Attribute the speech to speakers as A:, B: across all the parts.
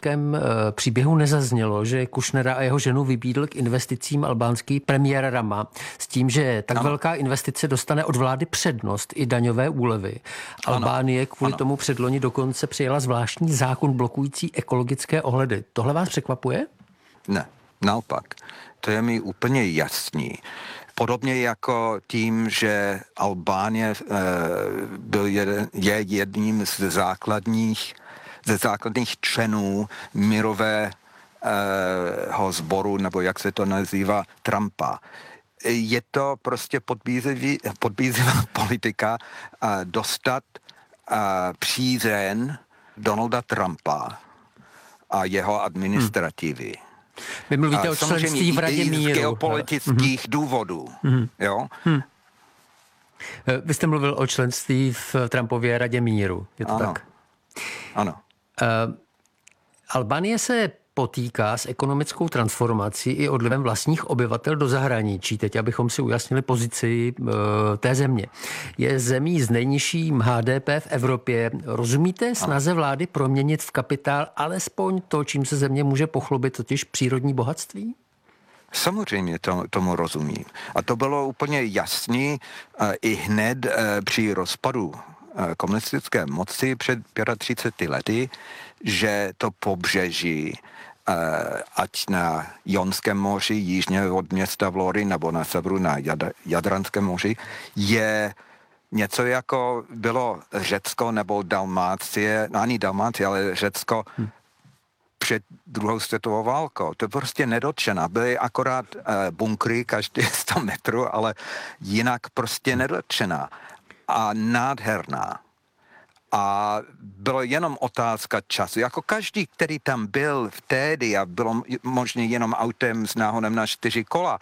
A: příběhu nezaznělo, že Kushnera a jeho ženu vybídl k investicím albánský premiér Rama s tím, že tak velká investice dostane od vlády přednost i daňové úlevy. Albánie kvůli tomu předloni dokonce přijala zvláštní zákon blokující ekologické ohledy. Tohle vás překvapuje?
B: Ne, naopak. To je mi úplně jasný. Podobně jako tím, že Albánie je jedním ze základních členů mírového sboru, nebo jak se to nazývá, Trumpa. Je to prostě podbízivá politika dostat přízeň Donalda Trumpa a jeho administrativy.
A: Vy mluvíte o členství v Radě míru.
B: Z geopolitických důvodů. Jo?
A: Vy jste mluvil o členství v Trumpově Radě míru. Je to tak?
B: Ano.
A: Albánie se potýká s ekonomickou transformací i odlivem vlastních obyvatel do zahraničí. Teď, abychom si ujasnili pozici té země. Je zemí s nejnižším HDP v Evropě. Rozumíte snaze vlády proměnit v kapitál alespoň to, čím se země může pochlubit, totiž přírodní bohatství?
B: Samozřejmě tomu rozumím. A to bylo úplně jasný i hned při rozpadu komunistické moci před 35 lety, že to pobřeží, ať na Jonském moři, jižně od města Vlorë, nebo na severu na Jadranském moři, je něco jako bylo Řecko nebo Dalmácie, no ani Dalmácie, ale Řecko před druhou světovou válkou. To je prostě nedotčená. Byly akorát bunkry každý 100 metrů, ale jinak prostě nedotčená a nádherná. A bylo jenom otázka času. Jako každý, který tam byl vtedy a bylo možná jenom autem s náhodem na 4 kola,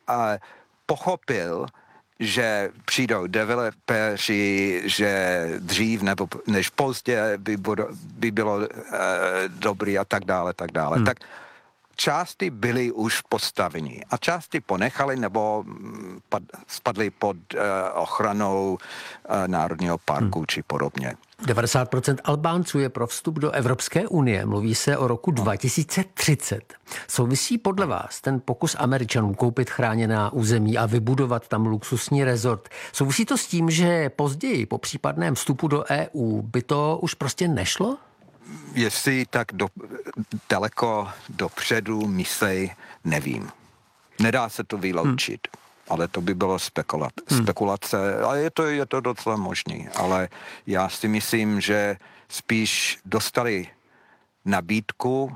B: pochopil, že přijdou developeři, že dřív nebo než pozdě by bylo dobrý a tak dále, tak dále. Tak části byly už postaveni a části ponechali nebo spadly pod ochranou Národního parku či podobně.
A: 90% Albánců je pro vstup do Evropské unie. Mluví se o roku 2030. Souvisí podle vás ten pokus Američanů koupit chráněná území a vybudovat tam luxusní rezort? Souvisí to s tím, že později po případném vstupu do EU by to už prostě nešlo?
B: Jestli tak daleko dopředu myslej, nevím. Nedá se to vyloučit. Ale to by bylo spekulace. A je to docela možný. Ale já si myslím, že spíš dostali nabídku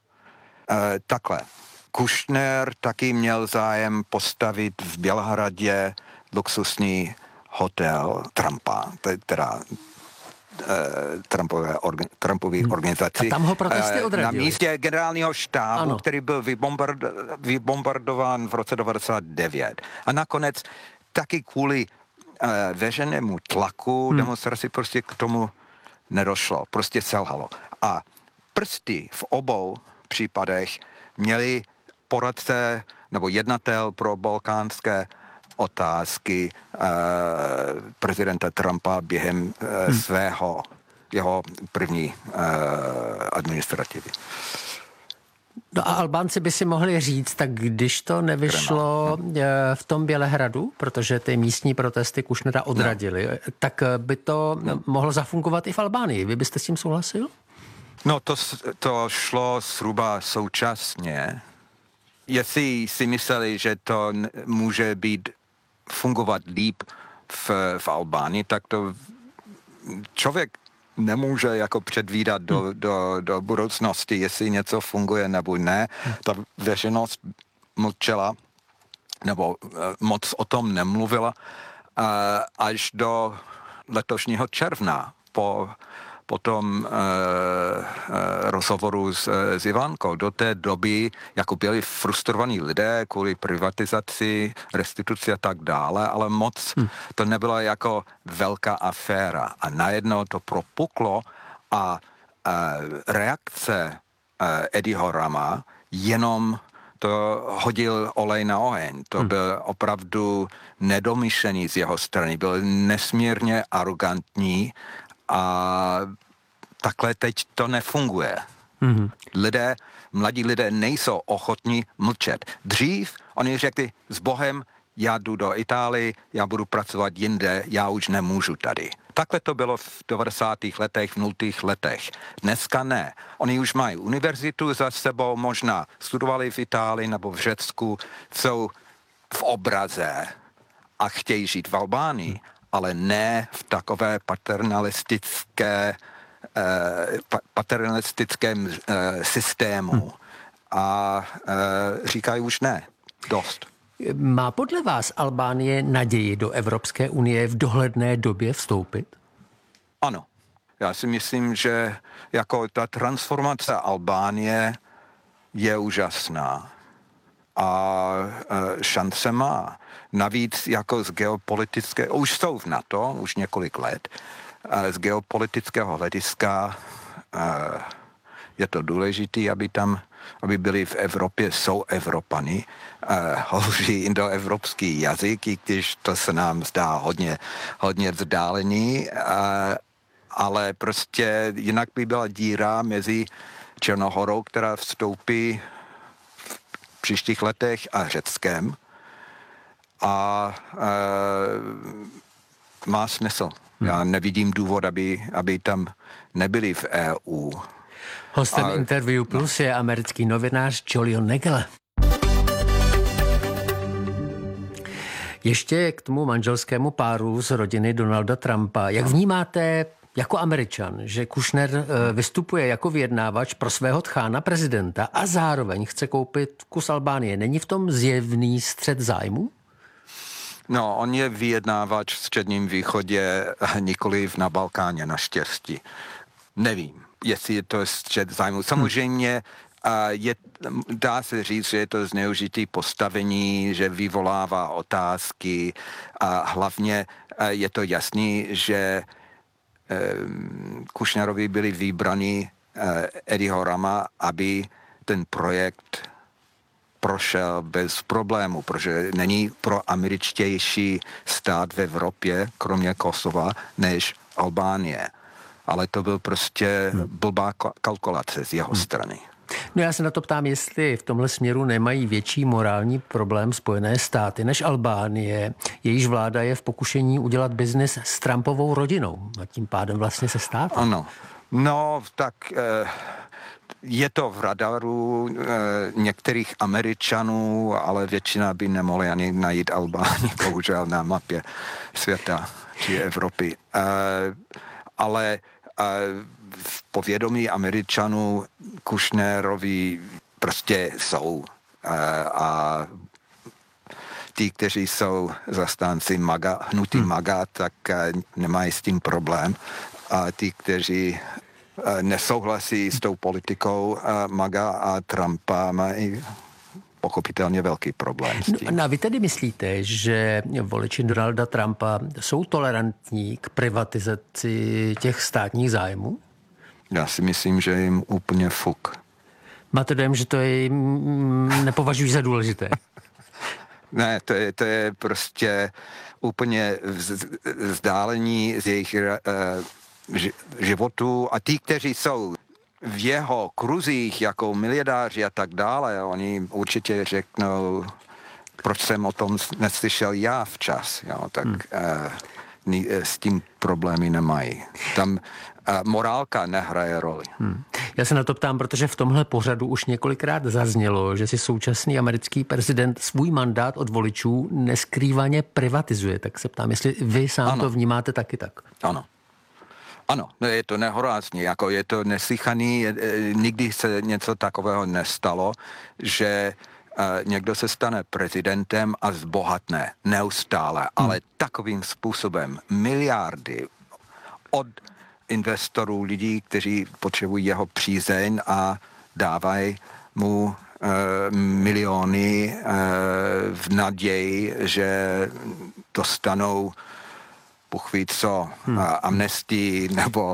B: takhle. Kushner taky měl zájem postavit v Bělehradě luxusní hotel Trumpa, teda Trumpových organizací.
A: A tam ho protesty odradili.
B: Na místě generálního štábu, který byl vybombardován v roce 1999. A nakonec taky kvůli veřejnému tlaku demonstraci prostě k tomu nedošlo. Prostě selhalo. A prsty v obou případech měli poradce nebo jednatel pro balkánské otázky prezidenta Trumpa během jeho první administrativy.
A: No a Albánci by si mohli říct, tak když to nevyšlo v tom Bělehradu, protože ty místní protesty Kushnera odradili, tak by to mohlo zafungovat i v Albánii. Vy byste s tím souhlasil?
B: No to šlo zhruba současně. Jestli si mysleli, že to může fungovat líp v Albánii, tak to člověk nemůže jako předvídat do budoucnosti, jestli něco funguje nebo ne. Ta veřejnost mlčela nebo moc o tom nemluvila až do letošního června po tom rozhovoru s Ivankou. Do té doby jako byli frustrovaní lidé kvůli privatizaci, restituci a tak dále, ale moc to nebyla jako velká aféra. A najednou to propuklo a reakce Eddieho Rama jenom to hodil olej na oheň. To byl opravdu nedomyšlený z jeho strany. Byl nesmírně arrogantní a takhle teď to nefunguje. Mladí lidé nejsou ochotní mlčet. Dřív oni řekli s Bohem, já jdu do Itálie, já budu pracovat jinde, já už nemůžu tady. Takhle to bylo v 90. letech, v 0. letech. Dneska ne. Oni už mají univerzitu za sebou, možná studovali v Itálii nebo v Řecku, jsou v obraze a chtějí žít v Albánii, ale ne v takové paternalistickém systému. A říkají už ne. Dost.
A: Má podle vás Albánie naději do Evropské unie v dohledné době vstoupit?
B: Ano. Já si myslím, že jako ta transformace Albánie je úžasná a šance má. Navíc jako z geopolitického, už jsou v NATO, už několik let, z geopolitického hlediska je to důležité, aby byli v Evropě, jsou Evropany, hovoří indoevropský jazyk, i když to se nám zdá hodně vzdálený, ale prostě jinak by byla díra mezi Černohorou, která vstoupí v příštích letech, a Řeckem, a má smysl. Já nevidím důvod, aby tam nebyli v EU.
A: Hostem Interview Plus je americký novinář Julian Nagel. Ještě k tomu manželskému páru z rodiny Donalda Trumpa. Jak vnímáte jako Američan, že Kushner vystupuje jako vyjednávač pro svého tchána prezidenta a zároveň chce koupit kus Albánie? Není v tom zjevný střet zájmu?
B: No, on je vyjednávač v Středním východě, nikoliv na Balkáně, naštěstí. Nevím, jestli je to střet zájmu. Samozřejmě dá se říct, že je to zneužitý postavení, že vyvolává otázky a hlavně je to jasný, že Kushnerovi byli vybraní Eddieho Rama, aby ten projekt prošel bez problému, protože není pro američtější stát v Evropě, kromě Kosova, než Albánie. Ale to byl prostě blbá kalkulace z jeho strany.
A: No já se na to ptám, jestli v tomhle směru nemají větší morální problém Spojené státy než Albánie. Jejíž vláda je v pokušení udělat biznis s Trumpovou rodinou a tím pádem vlastně se státem.
B: Ano. No, tak je to v radaru některých Američanů, ale většina by nemohla ani najít Albánii, bohužel na mapě světa či Evropy. Ale v povědomí Američanů Kushnerovi prostě jsou a ti, kteří jsou zastánci hnutí MAGA, tak nemají s tím problém. A ti, kteří nesouhlasí s tou politikou MAGA a Trumpa, mají pochopitelně velký problém s tím.
A: No a vy tedy myslíte, že voliči Donalda Trumpa jsou tolerantní k privatizaci těch státních zájmů?
B: Já si myslím, že jim úplně fuk.
A: Máte dojem, že to nepovažují za důležité?
B: Ne, to je prostě úplně vzdálení z jejich životu a ti, kteří jsou v jeho kruzích jako miliardáři a tak dále, oni určitě řeknou, proč jsem o tom neslyšel já včas, jo, tak s tím problémy nemají. Tam morálka nehraje roli.
A: Já se na to ptám, protože v tomhle pořadu už několikrát zaznělo, že si současný americký prezident svůj mandát od voličů neskrývaně privatizuje. Tak se ptám, jestli vy sám to vnímáte taky tak.
B: Ano, je to nehorázně, jako je to neslychaný, nikdy se něco takového nestalo, že někdo se stane prezidentem a zbohatne neustále, ale takovým způsobem miliardy od investorů, lidí, kteří potřebují jeho přízeň a dávají mu miliony v naději, že dostanou Bůh ví co, amnestii nebo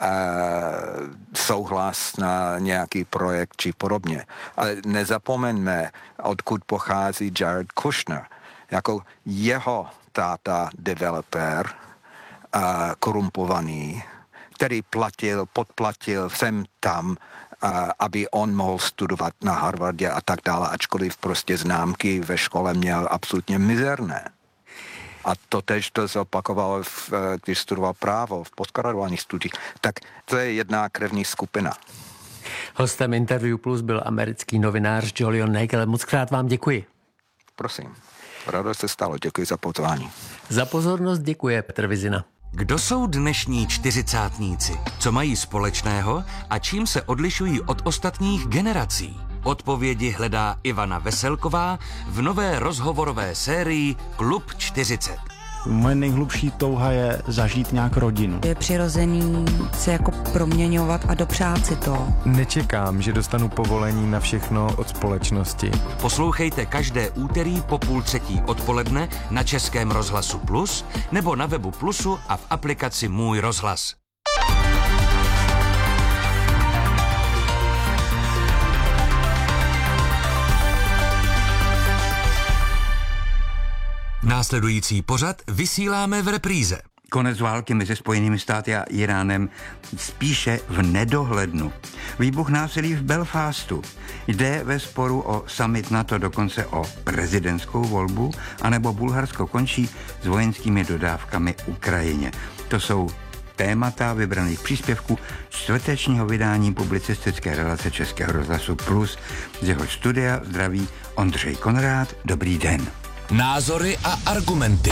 B: souhlas na nějaký projekt či podobně. Ale nezapomeňme, odkud pochází Jared Kushner. Jako jeho táta developer, korumpovaný, který podplatil sem tam aby on mohl studovat na Harvardě a tak dále, ačkoliv prostě známky ve škole měl absolutně mizerné. A to tež to zopakoval, když studoval právo v postgraduálních studiích. Tak to je jedna krevní skupina.
A: Hostem Interview Plus byl americký novinář Julian Nagel. Moc krát vám děkuji.
B: Prosím, rádo se stalo. Děkuji za pozvání.
A: Za pozornost děkuje Petr Vizina.
C: Kdo jsou dnešní čtyřicátníci? Co mají společného a čím se odlišují od ostatních generací? Odpovědi hledá Ivana Veselková v nové rozhovorové sérii Klub 40.
D: Moje nejhlubší touha je zažít nějak rodinu.
E: Je přirozený se jako proměňovat a dopřát si to.
F: Nečekám, že dostanu povolení na všechno od společnosti.
C: Poslouchejte každé úterý po 2:30 odpoledne na Českém rozhlasu Plus nebo na webu Plusu a v aplikaci Můj rozhlas. Následující pořad vysíláme v repríze.
G: Konec války mezi Spojenými státy a Iránem spíše v nedohlednu. Výbuch násilí v Belfastu. Jde ve sporu o summit NATO dokonce o prezidentskou volbu, anebo Bulharsko končí s vojenskými dodávkami Ukrajině. To jsou témata vybraných příspěvků čtvrtečního vydání publicistické relace Českého rozhlasu Plus. Z jeho studia zdraví Ondřej Konrád. Dobrý den.
C: Názory a argumenty.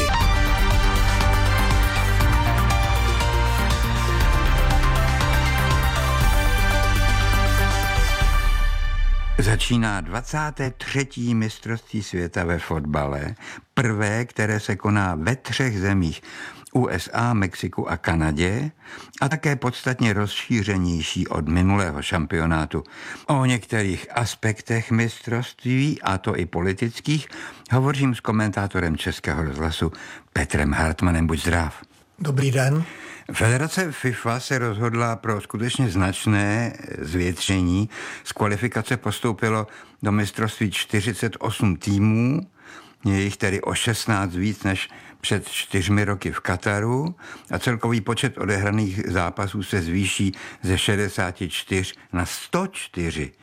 G: Začíná 23. mistrovství světa ve fotbale, prvé, které se koná ve 3 zemích, USA, Mexiku a Kanadě, a také podstatně rozšířenější od minulého šampionátu. O některých aspektech mistrovství, a to i politických, hovořím s komentátorem Českého rozhlasu Petrem Hartmanem. Buď zdrav.
H: Dobrý den.
G: Federace FIFA se rozhodla pro skutečně značné zvětšení. Z kvalifikace postoupilo do mistrovství 48 týmů, je jich tedy o 16 víc než před 4 roky v Kataru a celkový počet odehraných zápasů se zvýší ze 64 na 104.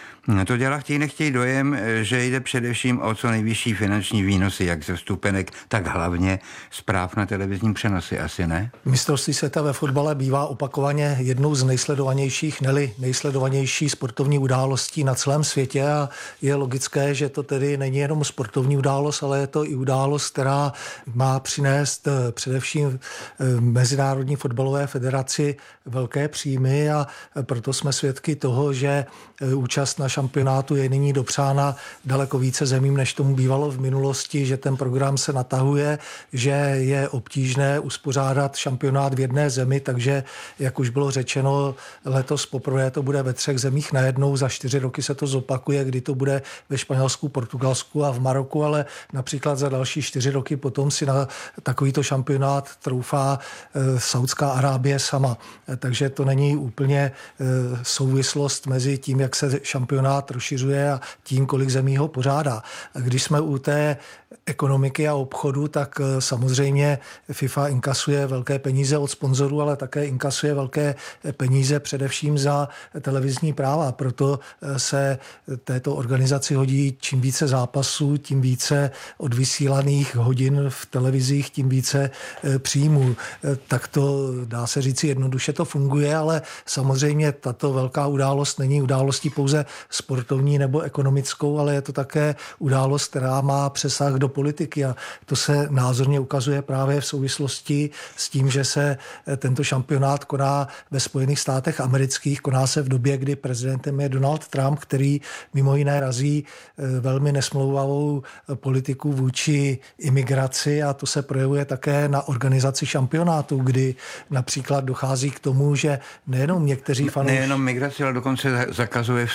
G: To dělá chtějí nechtějí dojem, že jde především o co nejvyšší finanční výnosy, jak ze vstupenek, tak hlavně zpráv na televizním přenosy, asi ne?
H: Mistrovství světa ve fotbale bývá opakovaně jednou z nejsledovanějších, neli nejsledovanější sportovní událostí na celém světě a je logické, že to tedy není jenom sportovní událost, ale je to i událost, která má přinést především Mezinárodní fotbalové federaci velké příjmy a proto jsme svědky toho, že účast na šampionátu je nyní dopřána daleko více zemím, než tomu bývalo v minulosti, že ten program se natahuje, že je obtížné uspořádat šampionát v jedné zemi, takže, jak už bylo řečeno, letos poprvé to bude ve 3 zemích najednou, za 4 roky se to zopakuje, kdy to bude ve Španělsku, Portugalsku a v Maroku, ale například za další 4 roky potom si na takovýto šampionát troufá Saudská Arábie sama. Takže to není úplně souvislost mezi tím, jak se šampionát rozšiřuje a tím, kolik zemí ho pořádá. Když jsme u té ekonomiky a obchodu, tak samozřejmě FIFA inkasuje velké peníze od sponzorů, ale také inkasuje velké peníze především za televizní práva. Proto se této organizaci hodí čím více zápasů, tím více odvysílaných hodin v televizích, tím více příjmů. Tak to dá se říci jednoduše to funguje, ale samozřejmě tato velká událost není událostí pouze sportovní nebo ekonomickou, ale je to také událost, která má přesah do politiky a to se názorně ukazuje právě v souvislosti s tím, že se tento šampionát koná ve Spojených státech amerických, koná se v době, kdy prezidentem je Donald Trump, který mimo jiné razí velmi nesmlouvavou politiku vůči imigraci a to se projevuje také na organizaci šampionátu, kdy například dochází k tomu, že nejenom někteří fanoušci...
G: Nejenom migraci, ale dokonce zakazuje vstup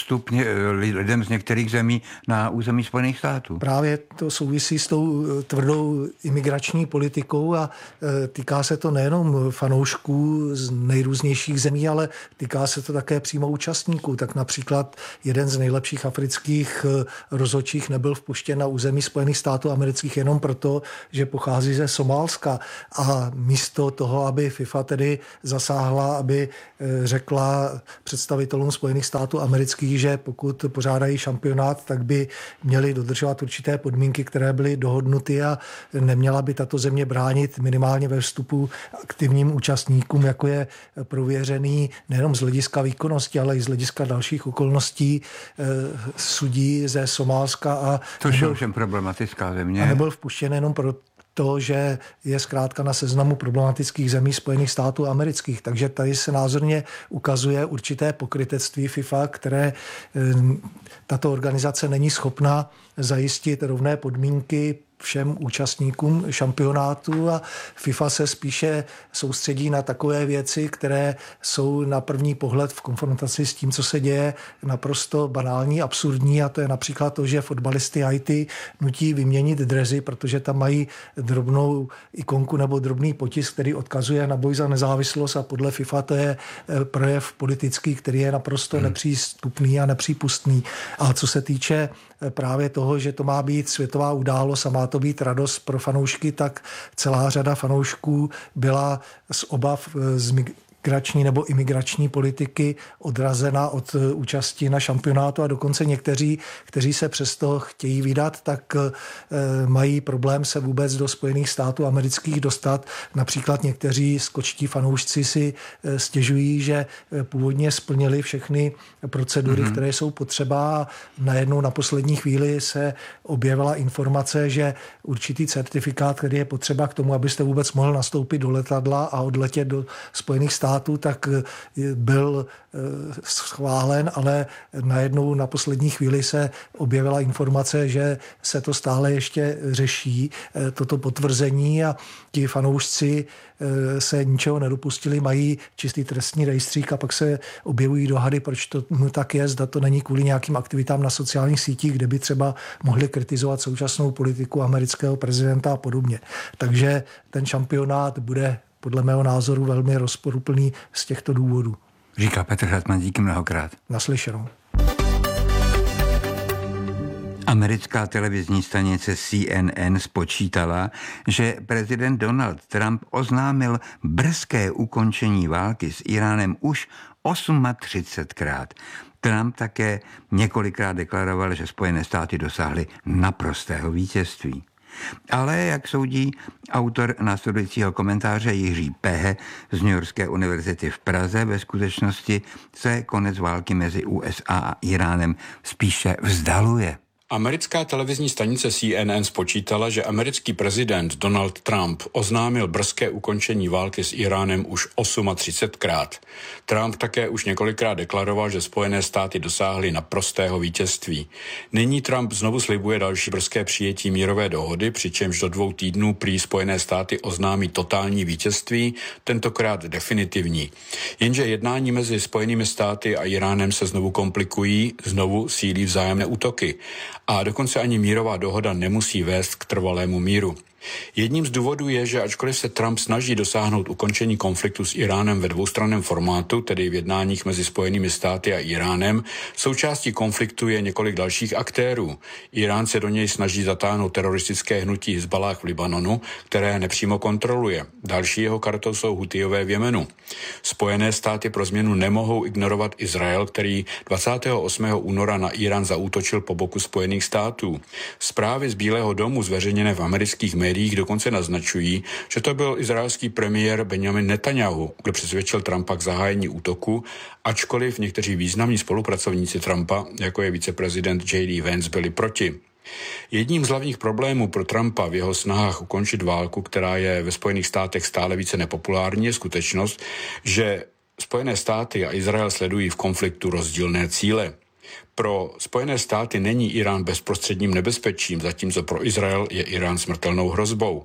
G: lidem z některých zemí na území Spojených států.
H: Právě to souvisí s tou tvrdou imigrační politikou a týká se to nejenom fanoušků z nejrůznějších zemí, ale týká se to také přímo účastníků. Tak například jeden z nejlepších afrických rozhodčích nebyl vpuštěn na území Spojených států amerických jenom proto, že pochází ze Somálska. A místo toho, aby FIFA tedy zasáhla, aby řekla představitelům Spojených států amerických, že pokud pořádají šampionát, tak by měli dodržovat určité podmínky, které byly dohodnuty a neměla by tato země bránit minimálně ve vstupu aktivním účastníkům, jako je prověřený nejenom z hlediska výkonnosti, ale i z hlediska dalších okolností sudí ze Somálska. A
G: což je ovšem problematická země.
H: A nebyl vpuštěn jenom pro to, že je zkrátka na seznamu problematických zemí Spojených států amerických. Takže tady se názorně ukazuje určité pokrytectví FIFA, které tato organizace není schopna zajistit rovné podmínky všem účastníkům šampionátu a FIFA se spíše soustředí na takové věci, které jsou na první pohled v konfrontaci s tím, co se děje, naprosto banální, absurdní, a to je například to, že fotbalisty Haiti nutí vyměnit dresy, protože tam mají drobnou ikonku nebo drobný potisk, který odkazuje na boj za nezávislost, a podle FIFA to je projev politický, který je naprosto nepřístupný a nepřípustný. A co se týče právě toho, že to má být světová událost a má to být radost pro fanoušky, tak celá řada fanoušků byla z obav z migrační nebo imigrační politiky odrazena od účasti na šampionátu a dokonce někteří, kteří se přesto chtějí vydat, tak mají problém se vůbec do Spojených států amerických dostat. Například někteří skočtí fanoušci si stěžují, že původně splnili všechny procedury, které jsou potřeba, a najednou na poslední chvíli se objevila informace, že určitý certifikát, který je potřeba k tomu, abyste vůbec mohl nastoupit do letadla a odletět do Spojených států, tak byl schválen, ale najednou na poslední chvíli se objevila informace, že se to stále ještě řeší, toto potvrzení, a ti fanoušci se ničeho nedopustili, mají čistý trestní rejstřík a pak se objevují dohady, proč to tak je, zda to není kvůli nějakým aktivitám na sociálních sítích, kde by třeba mohli kritizovat současnou politiku amerického prezidenta a podobně. Takže ten šampionát bude podle mého názoru velmi rozporuplný z těchto důvodů.
G: Říká Petr Hradman, díky mnohokrát.
H: Naslyšenou.
G: Americká televizní stanice CNN spočítala, že prezident Donald Trump oznámil brzké ukončení války s Iránem už 38krát. Trump také několikrát deklaroval, že Spojené státy dosáhly naprostého vítězství. Ale, jak soudí autor následujícího komentáře Jiří Pehe z Newyorské univerzity v Praze, ve skutečnosti se konec války mezi USA a Iránem spíše vzdaluje.
I: Americká televizní stanice CNN spočítala, že americký prezident Donald Trump oznámil brzké ukončení války s Iránem už 38krát. Trump také už několikrát deklaroval, že Spojené státy dosáhly naprostého vítězství. Nyní Trump znovu slibuje další brzké přijetí mírové dohody, přičemž do 2 týdnů prý Spojené státy oznámí totální vítězství, tentokrát definitivní. Jenže jednání mezi Spojenými státy a Iránem se znovu komplikují, znovu sílí vzájemné útoky. A dokonce ani mírová dohoda nemusí vést k trvalému míru. Jedním z důvodů je, že ačkoliv se Trump snaží dosáhnout ukončení konfliktu s Iránem ve dvoustranném formátu, tedy v jednáních mezi Spojenými státy a Iránem, součástí konfliktu je několik dalších aktérů. Irán se do něj snaží zatáhnout teroristické hnutí Hizballáh v Libanonu, které nepřímo kontroluje. Další jeho kartou jsou Hutijové v Jemenu. Spojené státy pro změnu nemohou ignorovat Izrael, který 28. února na Irán zaútočil po boku Spojených států. Zprávy z Bílého domu zveřejněné v amerických médiích dokonce naznačují, že to byl izraelský premiér Benjamin Netanyahu, kdo přesvědčil Trumpa k zahájení útoku, ačkoliv někteří významní spolupracovníci Trumpa, jako je viceprezident J.D. Vance, byli proti. Jedním z hlavních problémů pro Trumpa v jeho snahách ukončit válku, která je ve Spojených státech stále více nepopulární, je skutečnost, že Spojené státy a Izrael sledují v konfliktu rozdílné cíle. Pro Spojené státy není Irán bezprostředním nebezpečím, zatímco pro Izrael je Irán smrtelnou hrozbou.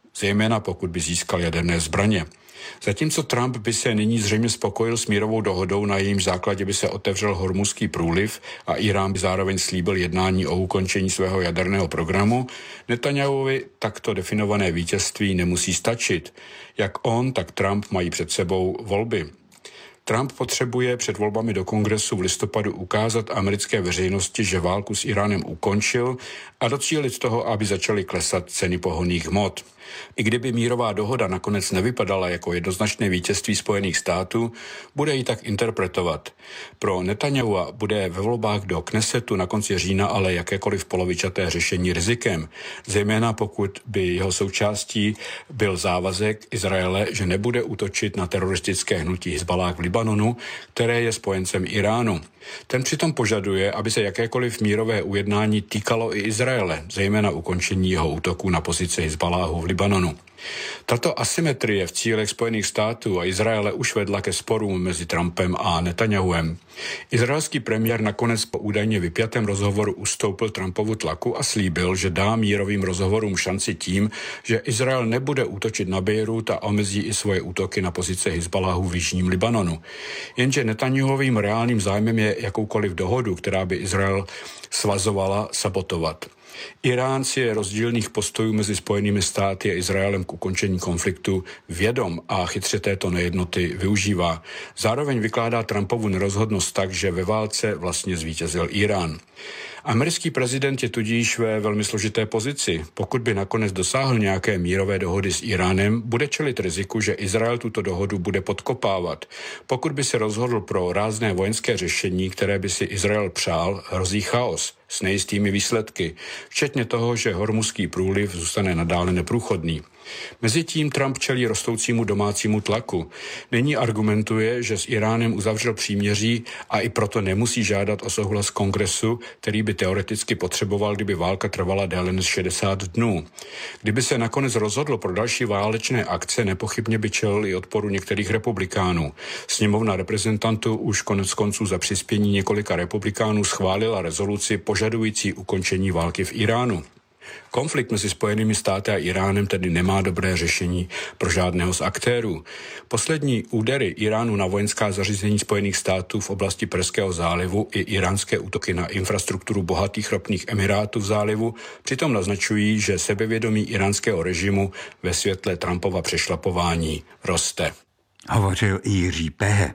I: zejména pokud by získal jaderné zbraně. Zatímco Trump by se nyní zřejmě spokojil s mírovou dohodou, na jejímž základě by se otevřel Hormuzský průliv a Irán by zároveň slíbil jednání o ukončení svého jaderného programu, Netanjahuovi takto definované vítězství nemusí stačit. Jak on, tak Trump mají před sebou volby. Trump potřebuje před volbami do kongresu v listopadu ukázat americké veřejnosti, že válku s Iránem ukončil a docílit toho, aby začaly klesat ceny pohonných hmot. I kdyby mírová dohoda nakonec nevypadala jako jednoznačné vítězství Spojených států, bude ji tak interpretovat. Pro Netanyahua bude ve volbách do Knesetu na konci října ale jakékoliv polovičaté řešení rizikem, zejména pokud by jeho součástí byl závazek Izraele, že nebude útočit na teroristické hnutí Hizballáh v Libanonu, které je spojencem Iránu. Ten přitom požaduje, aby se jakékoliv mírové ujednání týkalo i Izraele, zejména ukončení jeho útoku na pozice Hizballáhu v Libanonu. Tato asymetrie v cílech Spojených států a Izraele už vedla ke sporům mezi Trumpem a Netanjahuem. Izraelský premiér nakonec po údajně vypjatém rozhovoru ustoupil Trumpovu tlaku a slíbil, že dá mírovým rozhovorům šanci tím, že Izrael nebude útočit na Bejrút a omezí i svoje útoky na pozice Hizballáhu v jižním Libanonu. Jenže Netanjahuovým reálným zájmem je jakoukoliv dohodu, která by Izrael svazovala, sabotovat. Irán si je rozdílných postojů mezi Spojenými státy a Izraelem k ukončení konfliktu vědom a chytře této nejednoty využívá. Zároveň vykládá Trumpovu nerozhodnost tak, že ve válce vlastně zvítězil Irán. Americký prezident je tudíž ve velmi složité pozici. Pokud by nakonec dosáhl nějaké mírové dohody s Iránem, bude čelit riziku, že Izrael tuto dohodu bude podkopávat. Pokud by se rozhodl pro rázné vojenské řešení, které by si Izrael přál, hrozí chaos s nejistými výsledky, včetně toho, že Hormuzský průliv zůstane nadále neprůchodný. Mezitím Trump čelí rostoucímu domácímu tlaku. Nyní argumentuje, že s Iránem uzavřel příměří a i proto nemusí žádat o souhlas kongresu, který by teoreticky potřeboval, kdyby válka trvala déle než 60 dnů. Kdyby se nakonec rozhodl pro další válečné akce, nepochybně by čelil i odporu některých republikánů. Sněmovna reprezentantů už konec konců za přispění několika republikánů schválila rezoluci požadující ukončení války v Iránu. Konflikt mezi Spojenými státy a Iránem tedy nemá dobré řešení pro žádného z aktérů. Poslední údery Iránu na vojenská zařízení Spojených států v oblasti Perského zálivu i iránské útoky na infrastrukturu bohatých ropných emirátů v zálivu přitom naznačují, že sebevědomí iránského režimu ve světle Trumpova přešlapování roste.
G: Hovořil Jiří Pehe.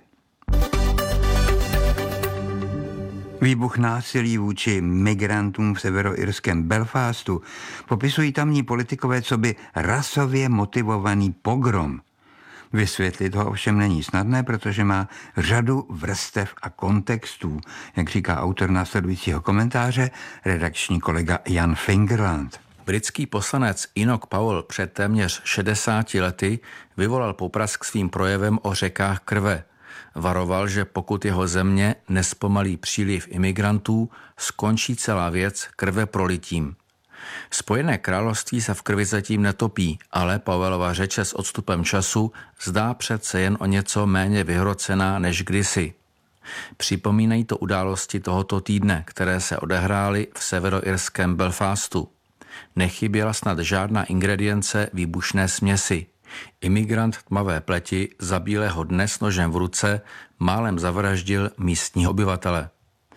G: Výbuch násilí vůči migrantům v severoirském Belfastu popisují tamní politikové coby rasově motivovaný pogrom. Vysvětlit ho ovšem není snadné, protože má řadu vrstev a kontextů, jak říká autor následujícího komentáře, redakční kolega Jan Fingerland.
J: Britský poslanec Enoch Powell před téměř 60 lety vyvolal poprask svým projevem o řekách krve. Varoval, že pokud jeho země nespomalí příliv imigrantů, skončí celá věc krve prolitím. Spojené království se v krvi zatím netopí, ale Powellova řeč s odstupem času zdá přece jen o něco méně vyhrocená než kdysi. Připomínají to události tohoto týdne, které se odehrály v severoirském Belfastu. Nechyběla snad žádná ingredience výbušné směsi. Imigrant tmavé pleti za bílého dne s nožem v ruce málem zavraždil místního obyvatele.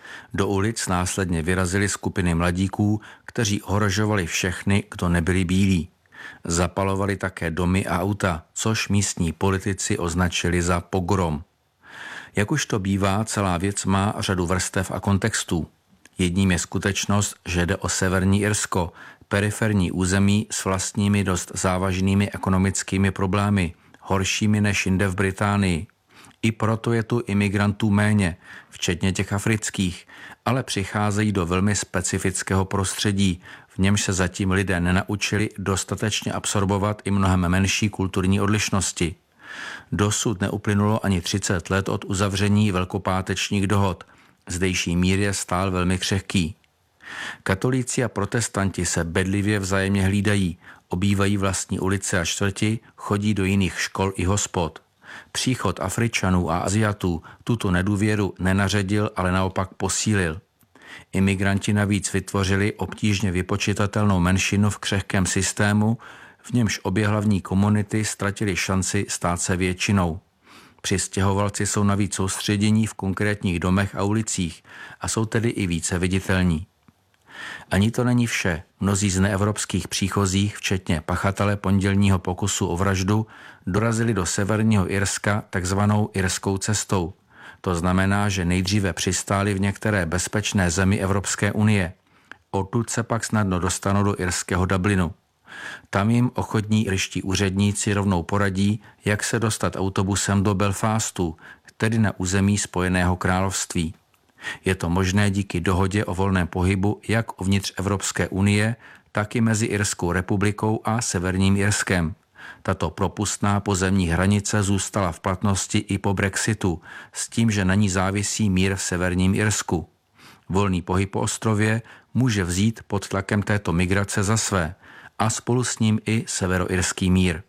J: Do ulic následně vyrazily skupiny mladíků, kteří ohrožovali všechny, kdo nebyli bílí. Zapalovali také domy a auta, což místní politici označili za pogrom. Jak už to bývá, celá věc má řadu vrstev a kontextů. Jedním je skutečnost, že jde o Severní Irsko, periferní území s vlastními dost závažnými ekonomickými problémy, horšími než jinde v Británii. I proto je tu imigrantů méně, včetně těch afrických, ale přicházejí do velmi specifického prostředí, v němž se zatím lidé nenaučili dostatečně absorbovat i mnohem menší kulturní odlišnosti. Dosud neuplynulo ani 30 let od uzavření velkopátečních dohod. Zdejší mír je stál velmi křehký. Katolíci a protestanti se bedlivě vzájemně hlídají, obývají vlastní ulice a čtvrti, chodí do jiných škol i hospod. Příchod Afričanů a Aziatů tuto nedůvěru nenaředil, ale naopak posílil. Imigranti navíc vytvořili obtížně vypočitatelnou menšinu v křehkém systému, v němž obě hlavní komunity ztratily šanci stát se většinou. Přistěhovalci jsou navíc soustředění v konkrétních domech a ulicích a jsou tedy i více viditelní. Ani to není vše. Mnozí z neevropských příchozích, včetně pachatele pondělního pokusu o vraždu, dorazili do severního Irska takzvanou irskou cestou. To znamená, že nejdříve přistáli v některé bezpečné zemi Evropské unie. Odtud se pak snadno dostanou do irského Dublinu. Tam jim ochotní irští úředníci rovnou poradí, jak se dostat autobusem do Belfastu, tedy na území Spojeného království. Je to možné díky dohodě o volném pohybu jak uvnitř Evropské unie, tak i mezi Irskou republikou a Severním Irskem. Tato propustná pozemní hranice zůstala v platnosti i po Brexitu, s tím, že na ní závisí mír v Severním Irsku. Volný pohyb po ostrově může vzít pod tlakem této migrace za své a spolu s ním i severoirský mír.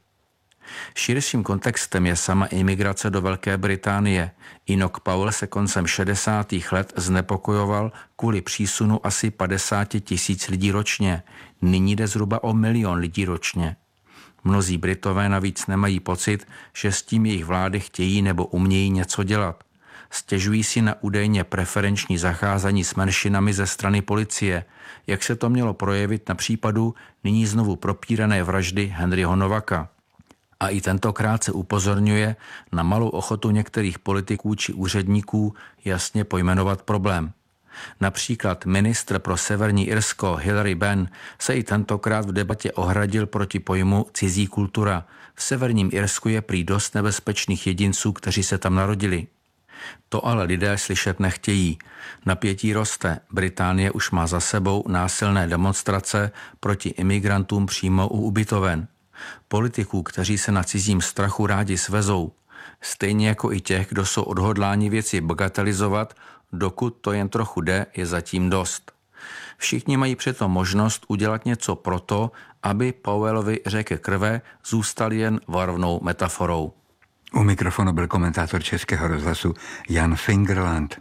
J: Širším kontextem je sama imigrace do Velké Británie. Enoch Powell se koncem 60. let znepokojoval kvůli přísunu asi 50 000 lidí ročně. Nyní jde zhruba o 1 milion lidí ročně. Mnozí Britové navíc nemají pocit, že s tím jejich vlády chtějí nebo umějí něco dělat. Stěžují si na údajně preferenční zacházení s menšinami ze strany policie, jak se to mělo projevit na případu nyní znovu propírané vraždy Henryho Novaka. A i tentokrát se upozorňuje na malou ochotu některých politiků či úředníků jasně pojmenovat problém. Například ministr pro Severní Irsko Hilary Benn se i tentokrát v debatě ohradil proti pojmu cizí kultura. V Severním Irsku je prý dost nebezpečných jedinců, kteří se tam narodili. To ale lidé slyšet nechtějí. Napětí roste. Británie už má za sebou násilné demonstrace proti imigrantům přímo u ubytoven. Politiků, kteří se na cizím strachu rádi svezou. Stejně jako i těch, kdo jsou odhodláni věci bagatelizovat, dokud to jen trochu jde, je zatím dost. Všichni mají přitom možnost udělat něco proto, aby Powellovi řeky krve zůstal jen varovnou metaforou.
G: U mikrofonu byl komentátor Českého rozhlasu Jan Fingerland.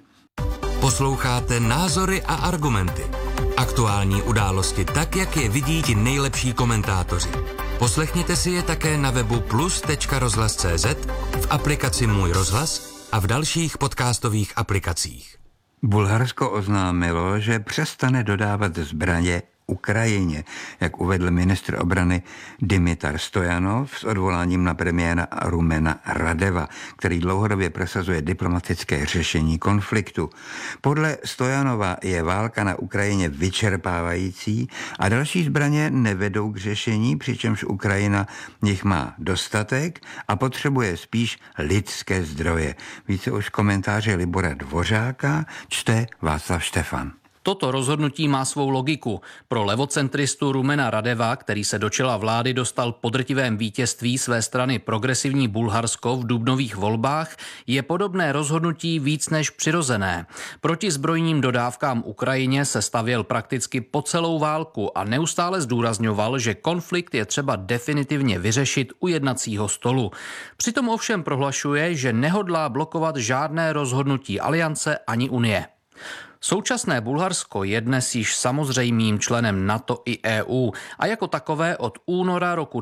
C: Posloucháte Názory a argumenty. Aktuální události tak, jak je vidí ti nejlepší komentátoři. Poslechněte si je také na webu plus.rozhlas.cz, v aplikaci Můj rozhlas a v dalších podcastových aplikacích.
G: Bulharsko oznámilo, že přestane dodávat zbraně Ukrajině, jak uvedl ministr obrany Dimitar Stojanov s odvoláním na premiéra Rumena Radeva, který dlouhodobě prosazuje diplomatické řešení konfliktu. Podle Stojanova je válka na Ukrajině vyčerpávající a další zbraně nevedou k řešení, přičemž Ukrajina jich má dostatek a potřebuje spíš lidské zdroje. Více už komentáře Libora Dvořáka čte Václav Štefan.
K: Toto rozhodnutí má svou logiku. Pro levocentristu Rumena Radeva, který se do čela vlády dostal po drtivém vítězství své strany Progresivní Bulharsko v dubnových volbách, je podobné rozhodnutí víc než přirozené. Proti zbrojním dodávkám Ukrajině se stavěl prakticky po celou válku a neustále zdůrazňoval, že konflikt je třeba definitivně vyřešit u jednacího stolu. Přitom ovšem prohlašuje, že nehodlá blokovat žádné rozhodnutí aliance ani Unie. Současné Bulharsko je dnes již samozřejmým členem NATO i EU a jako takové od února roku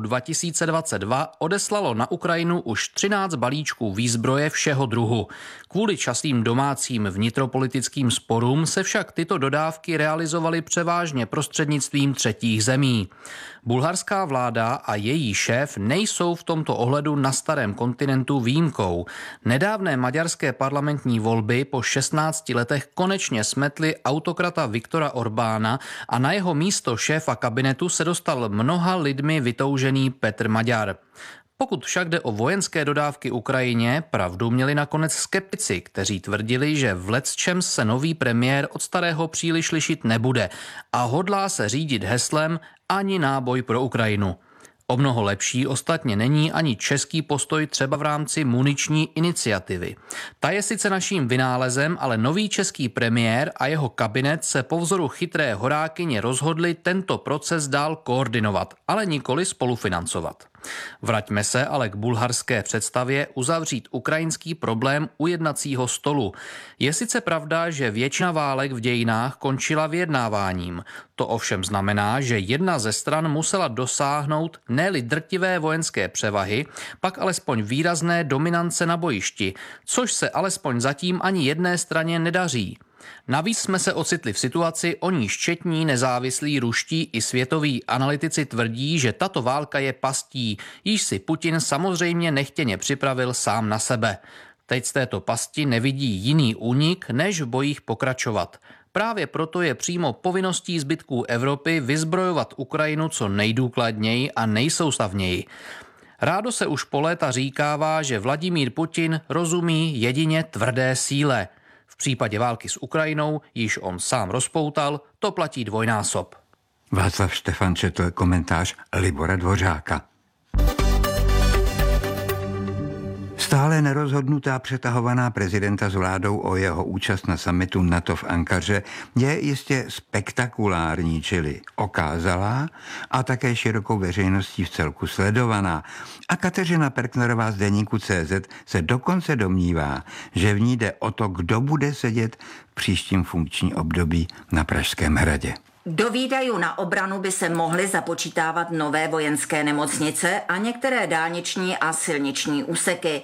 K: 2022 odeslalo na Ukrajinu už 13 balíčků výzbroje všeho druhu. Kvůli častým domácím vnitropolitickým sporům se však tyto dodávky realizovaly převážně prostřednictvím třetích zemí. Bulharská vláda a její šéf nejsou v tomto ohledu na starém kontinentu výjimkou. Nedávné maďarské parlamentní volby po 16 letech konečně smetly autokrata Viktora Orbána a na jeho místo šéfa kabinetu se dostal mnoha lidmi vytoužený Petr Maďar. Pokud však jde o vojenské dodávky Ukrajině, pravdu měli nakonec skeptici, kteří tvrdili, že v lecčem se nový premiér od starého příliš lišit nebude a hodlá se řídit heslem ani náboj pro Ukrajinu. O mnoho lepší ostatně není ani český postoj třeba v rámci muniční iniciativy. Ta je sice naším vynálezem, ale nový český premiér a jeho kabinet se po vzoru chytré horákyně rozhodli tento proces dál koordinovat, ale nikoli spolufinancovat. Vraťme se ale k bulharské představě uzavřít ukrajinský problém u jednacího stolu. Je sice pravda, že většina válek v dějinách končila vyjednáváním. To ovšem znamená, že jedna ze stran musela dosáhnout ne-li drtivé vojenské převahy, pak alespoň výrazné dominance na bojišti, což se alespoň zatím ani jedné straně nedaří. Navíc jsme se ocitli v situaci, o níž četní nezávislí ruští i světoví analytici tvrdí, že tato válka je pastí, již si Putin samozřejmě nechtěně připravil sám na sebe. Teď z této pasti nevidí jiný únik, než v bojích pokračovat. Právě proto je přímo povinností zbytků Evropy vyzbrojovat Ukrajinu co nejdůkladněji a nejsoustavněji. Rádo se už po léta říkává, že Vladimír Putin rozumí jedině tvrdé síle. V případě války s Ukrajinou, již on sám rozpoutal, to platí dvojnásob.
G: Václav Štefan četl komentář Libora Dvořáka. Stále nerozhodnutá přetahovaná prezidenta s vládou o jeho účast na summitu NATO v Ankaře je jistě spektakulární, čili okázalá a také širokou veřejností v celku sledovaná. A Kateřina Perknerová z deníku CZ se dokonce domnívá, že v ní jde o to, kdo bude sedět v příštím funkční období na Pražském hradě.
L: Do výdajů na obranu by se mohly započítávat nové vojenské nemocnice a některé dálniční a silniční úseky.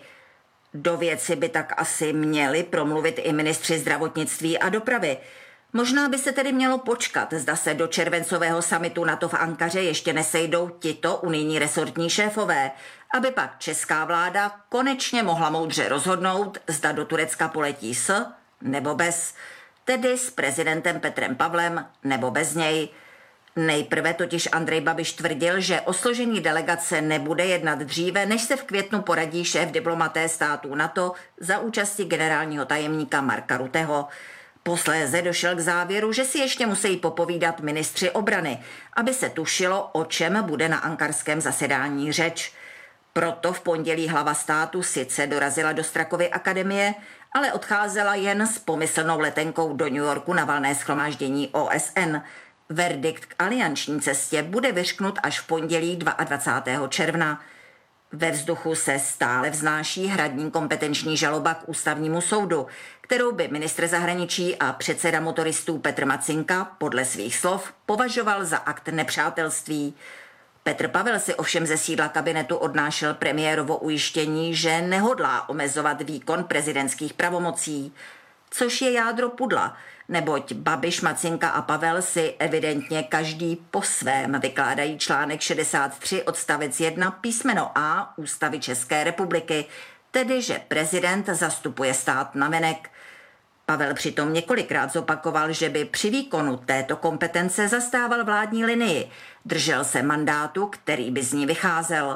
L: Do věci by tak asi měli promluvit i ministři zdravotnictví a dopravy. Možná by se tedy mělo počkat, zda se do červencového summitu NATO v Ankaře ještě nesejdou tito unijní resortní šéfové, aby pak česká vláda konečně mohla moudře rozhodnout, zda do Turecka poletí s nebo bez, tedy s prezidentem Petrem Pavlem nebo bez něj. Nejprve totiž Andrej Babiš tvrdil, že o složení delegace nebude jednat dříve, než se v květnu poradí šéf diplomaté států NATO za účasti generálního tajemníka Marka Rutteho. Posléze došel k závěru, že si ještě musí popovídat ministři obrany, aby se tušilo, o čem bude na ankarském zasedání řeč. Proto v pondělí hlava státu sice dorazila do Strakovy akademie, ale odcházela jen s pomyslnou letenkou do New Yorku na valné shromáždění OSN. Verdikt k alianční cestě bude vyřknut až v pondělí 22. června. Ve vzduchu se stále vznáší hradní kompetenční žaloba k ústavnímu soudu, kterou by ministr zahraničí a předseda motoristů Petr Macinka podle svých slov považoval za akt nepřátelství. Petr Pavel si ovšem ze sídla kabinetu odnášel premiérovo ujištění, že nehodlá omezovat výkon prezidentských pravomocí, což je jádro pudla, neboť Babiš, Macinka a Pavel si evidentně každý po svém vykládají článek 63 odstavec 1 písmeno A Ústavy České republiky, tedy že prezident zastupuje stát navenek. Pavel přitom několikrát zopakoval, že by při výkonu této kompetence zastával vládní linii, držel se mandátu, který by z ní vycházel.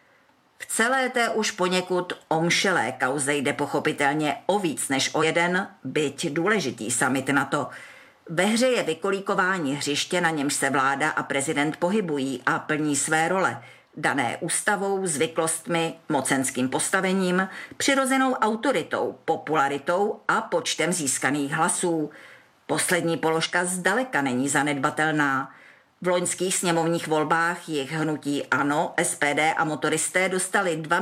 L: V celé té už poněkud omšelé kauze jde pochopitelně o víc než o jeden, byť důležitý summit NATO. Ve hře je vykolíkování hřiště, na němž se vláda a prezident pohybují a plní své role, dané ústavou, zvyklostmi, mocenským postavením, přirozenou autoritou, popularitou a počtem získaných hlasů. Poslední položka zdaleka není zanedbatelná. V loňských sněmovních volbách jich hnutí ANO, SPD a motoristé dostali 2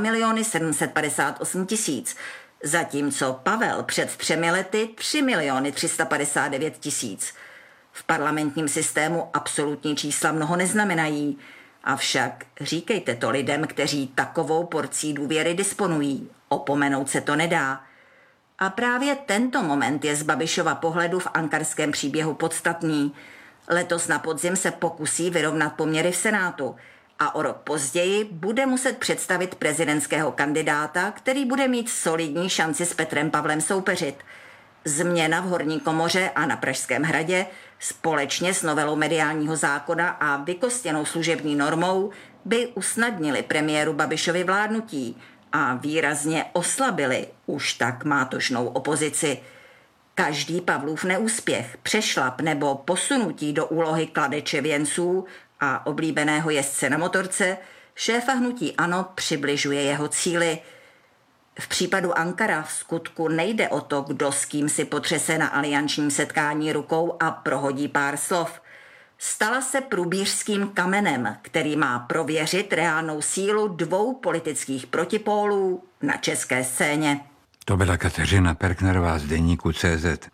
L: 758 000, zatímco Pavel před 3 lety 3 359 000. V parlamentním systému absolutní čísla mnoho neznamenají, avšak říkejte to lidem, kteří takovou porcí důvěry disponují. Opomenout se to nedá. A právě tento moment je z Babišova pohledu v ankarském příběhu podstatný. Letos na podzim se pokusí vyrovnat poměry v Senátu a o rok později bude muset představit prezidentského kandidáta, který bude mít solidní šanci s Petrem Pavlem soupeřit. Změna v horní komoře a na Pražském hradě společně s novelou mediálního zákona a vykostěnou služební normou by usnadnili premiéru Babišovi vládnutí a výrazně oslabili už tak mátožnou opozici. Každý Pavlův neúspěch, přešlap nebo posunutí do úlohy kladeče věnců a oblíbeného jezdce na motorce šéfa hnutí ANO přibližuje jeho cíli. V případu Ankara v skutku nejde o to, kdo s kým si potřese na aliančním setkání rukou a prohodí pár slov. stala se průbířským kamenem, který má prověřit reálnou sílu dvou politických protipólů na české scéně.
G: To byla Kateřina Perknerová z deníku CZ.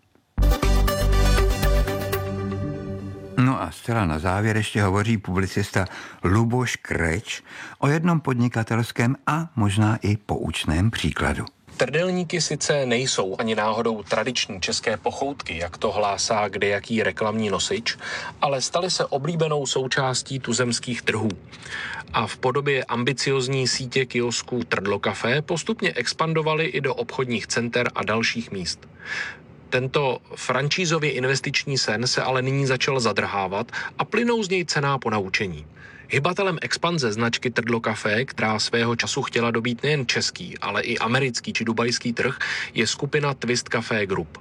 G: No a zcela na závěr ještě hovoří publicista Luboš Kreč o jednom podnikatelském a možná i poučném příkladu.
M: Trdelníky sice nejsou ani náhodou tradiční české pochoutky, jak to hlásá kdejaký reklamní nosič, ale staly se oblíbenou součástí tuzemských trhů. A v podobě ambiciozní sítě kiosků Trdlo Café postupně expandovaly i do obchodních center a dalších míst. Tento franšízově investiční sen se ale nyní začal zadrhávat a plynou z něj cenná ponaučení. Hybatelem expanze značky Trdlo Café, která svého času chtěla dobít nejen český, ale i americký či dubajský trh, je skupina Twist Café Group.